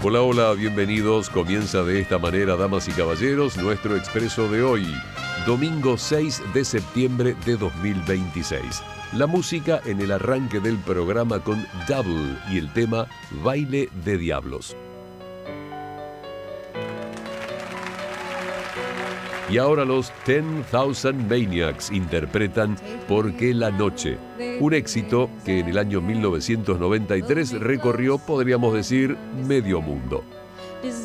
Hola, hola, bienvenidos. Comienza de esta manera, damas y caballeros, nuestro expreso de hoy, domingo 6 de septiembre de 2026. La música en el arranque del programa con Double y el tema Baile de Diablos. Y ahora los 10,000 Maniacs interpretan ¿Por qué la noche? Un éxito que en el año 1993 recorrió, podríamos decir, medio mundo.